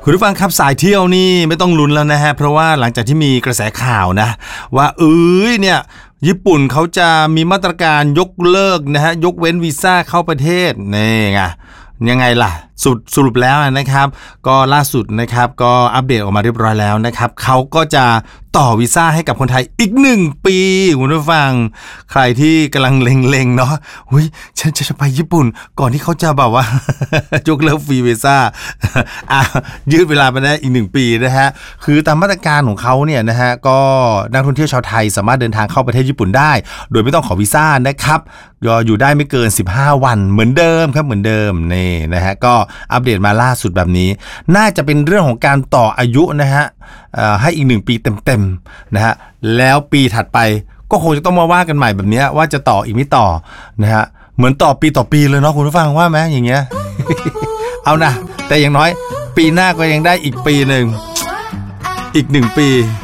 คุณผู้ฟังครับสายเที่ยวนี่ไม่ต้องลุ้นแล้วนะฮะเพราะว่าหลังจากที่มีกระแสข่าวนะว่าเนี่ยญี่ปุ่นเขาจะมีมาตรการยกเลิกนะฮะยกเว้นวีซ่าเข้าประเทศนี่ไงยังไงล่ะสรุปแล้วนะครับก็ล่าสุดนะครับก็อัปเดตออกมาเรียบร้อยแล้วนะครับเขาก็จะต่อวีซ่าให้กับคนไทยอีก1 ปีคุณผู้ฟังใครที่กำลังเล็งๆเนาะฉันจะไปญี่ปุ่นก่อนที่เขาจะแบบว่า ยกเลิกฟรีวีซ่า ยืดเวลาไปได้อีก1 ปีนะฮะคือตามมาตรการของเขาเนี่ยนะฮะก็นักท่องเที่ยวชาวไทยสามารถเดินทางเข้าประเทศญี่ปุ่นได้โดยไม่ต้องขอวีซ่านะครับอยู่ได้ไม่เกิน15 วันเหมือนเดิมครับเหมือนเดิมนี่นะฮะก็อัปเดตมาล่าสุดแบบนี้น่าจะเป็นเรื่องของการต่ออายุนะฮะให้อีก1 ปีเต็มๆนะฮะแล้วปีถัดไปก็คงจะต้องมาว่ากันใหม่แบบนี้ว่าจะต่ออีกไม่ต่อนะฮะเหมือนต่อปีเลยเนาะคุณผู้ฟังว่าไหมอย่างเงี้ย เอานะแต่อย่างน้อยปีหน้าก็ยังได้อีกปีหนึ่งอีก1 ปี